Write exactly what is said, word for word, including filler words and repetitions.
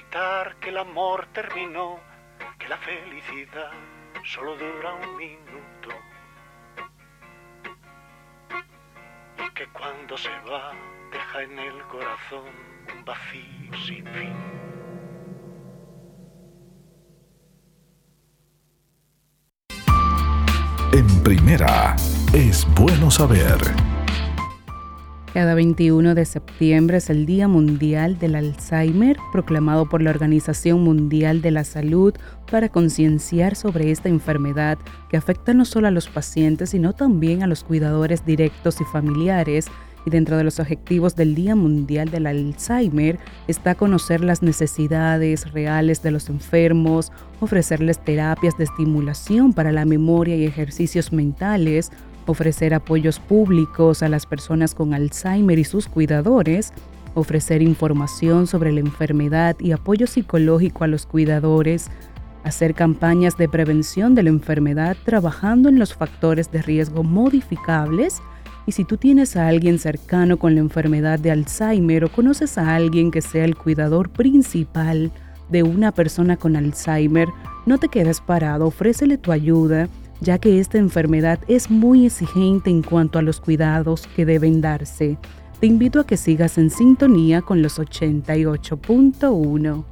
gritar que el amor terminó, que la felicidad solo dura un minuto y que cuando se va deja en el corazón un vacío sin fin. En primera, es bueno saber. Cada veintiuno de septiembre es el Día Mundial del Alzheimer, proclamado por la Organización Mundial de la Salud para concienciar sobre esta enfermedad que afecta no solo a los pacientes, sino también a los cuidadores directos y familiares. Y dentro de los objetivos del Día Mundial del Alzheimer está conocer las necesidades reales de los enfermos, ofrecerles terapias de estimulación para la memoria y ejercicios mentales, ofrecer apoyos públicos a las personas con Alzheimer y sus cuidadores, ofrecer información sobre la enfermedad y apoyo psicológico a los cuidadores, hacer campañas de prevención de la enfermedad trabajando en los factores de riesgo modificables. Y si tú tienes a alguien cercano con la enfermedad de Alzheimer o conoces a alguien que sea el cuidador principal de una persona con Alzheimer, no te quedes parado, ofrécele tu ayuda, ya que esta enfermedad es muy exigente en cuanto a los cuidados que deben darse. Te invito a que sigas en sintonía con los ochenta y ocho punto uno.